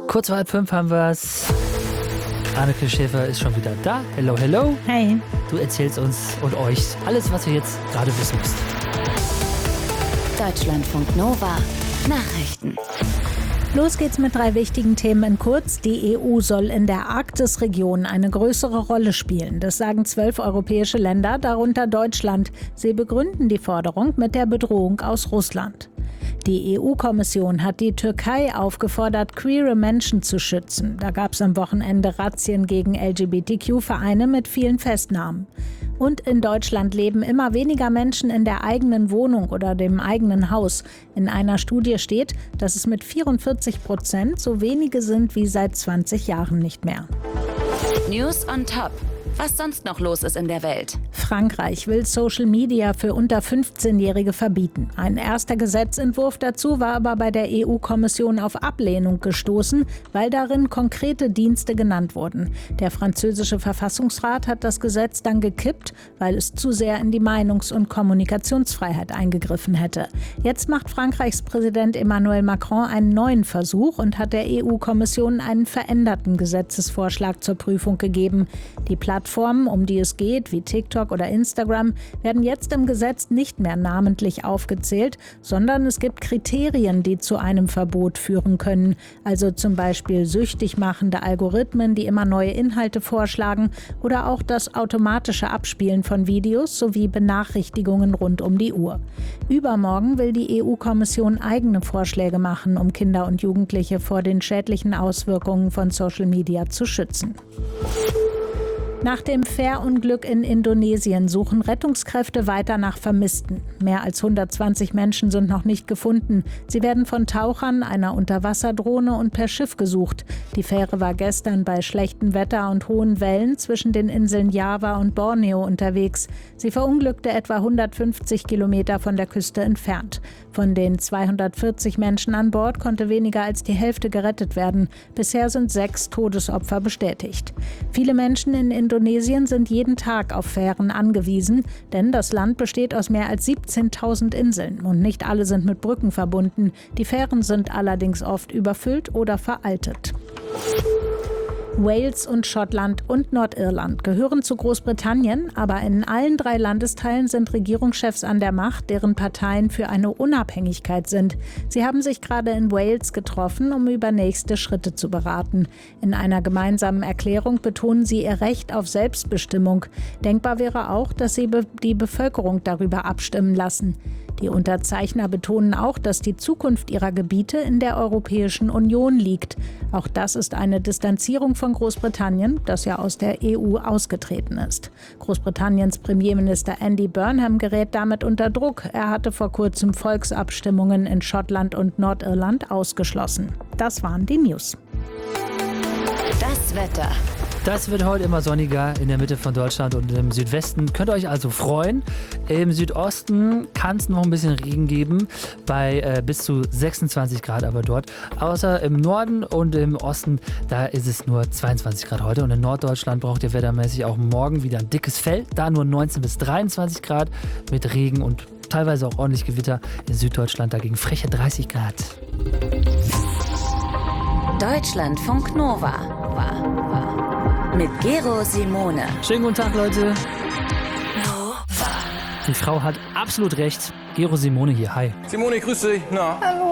Kurz vor 4:30 haben wir's. Anneke Schäfer ist schon wieder da. Hello, hello. Hey. Du erzählst uns und euch alles, was ihr jetzt gerade wissen müsst. Deutschlandfunk Nova. Nachrichten. Los geht's mit 3 wichtigen Themen in kurz. Die EU soll in der Arktisregion eine größere Rolle spielen. Das sagen 12 europäische Länder, darunter Deutschland. Sie begründen die Forderung mit der Bedrohung aus Russland. Die EU-Kommission hat die Türkei aufgefordert, queere Menschen zu schützen. Da gab es am Wochenende Razzien gegen LGBTQ-Vereine mit vielen Festnahmen. Und in Deutschland leben immer weniger Menschen in der eigenen Wohnung oder dem eigenen Haus. In einer Studie steht, dass es mit 44% so wenige sind wie seit 20 Jahren nicht mehr. News on Top. Was sonst noch los ist in der Welt. Frankreich will Social Media für unter 15-Jährige verbieten. Ein erster Gesetzentwurf dazu war aber bei der EU-Kommission auf Ablehnung gestoßen, weil darin konkrete Dienste genannt wurden. Der französische Verfassungsrat hat das Gesetz dann gekippt, weil es zu sehr in die Meinungs- und Kommunikationsfreiheit eingegriffen hätte. Jetzt macht Frankreichs Präsident Emmanuel Macron einen neuen Versuch und hat der EU-Kommission einen veränderten Gesetzesvorschlag zur Prüfung gegeben. Die Plattformen, um die es geht, wie TikTok oder Instagram, werden jetzt im Gesetz nicht mehr namentlich aufgezählt, sondern es gibt Kriterien, die zu einem Verbot führen können. Also zum Beispiel süchtig machende Algorithmen, die immer neue Inhalte vorschlagen, oder auch das automatische Abspielen von Videos sowie Benachrichtigungen rund um die Uhr. Übermorgen will die EU-Kommission eigene Vorschläge machen, um Kinder und Jugendliche vor den schädlichen Auswirkungen von Social Media zu schützen. Nach dem Fährunglück in Indonesien suchen Rettungskräfte weiter nach Vermissten. Mehr als 120 Menschen sind noch nicht gefunden. Sie werden von Tauchern, einer Unterwasserdrohne und per Schiff gesucht. Die Fähre war gestern bei schlechtem Wetter und hohen Wellen zwischen den Inseln Java und Borneo unterwegs. Sie verunglückte etwa 150 Kilometer von der Küste entfernt. Von den 240 Menschen an Bord konnte weniger als die Hälfte gerettet werden. Bisher sind 6 Todesopfer bestätigt. Viele Menschen in Indonesien sind jeden Tag auf Fähren angewiesen, denn das Land besteht aus mehr als 17.000 Inseln und nicht alle sind mit Brücken verbunden. Die Fähren sind allerdings oft überfüllt oder veraltet. Wales und Schottland und Nordirland gehören zu Großbritannien, aber in allen 3 Landesteilen sind Regierungschefs an der Macht, deren Parteien für eine Unabhängigkeit sind. Sie haben sich gerade in Wales getroffen, um über nächste Schritte zu beraten. In einer gemeinsamen Erklärung betonen sie ihr Recht auf Selbstbestimmung. Denkbar wäre auch, dass sie die Bevölkerung darüber abstimmen lassen. Die Unterzeichner betonen auch, dass die Zukunft ihrer Gebiete in der Europäischen Union liegt. Auch das ist eine Distanzierung von Großbritannien, das ja aus der EU ausgetreten ist. Großbritanniens Premierminister Andy Burnham gerät damit unter Druck. Er hatte vor kurzem Volksabstimmungen in Schottland und Nordirland ausgeschlossen. Das waren die News. Das Wetter. Das wird heute immer sonniger in der Mitte von Deutschland und im Südwesten. Könnt ihr euch also freuen. Im Südosten kann es noch ein bisschen Regen geben, bei bis zu 26 Grad aber dort. Außer im Norden und im Osten, da ist es nur 22 Grad heute. Und in Norddeutschland braucht ihr wettermäßig auch morgen wieder ein dickes Fell. Da nur 19 bis 23 Grad mit Regen und teilweise auch ordentlich Gewitter. In Süddeutschland dagegen freche 30 Grad. Deutschlandfunk Nova. Mit Gero Simone. Schönen guten Tag, Leute. Die Frau hat absolut recht. Gero Simone hier, hi. Simone, grüß dich. Na? Hallo.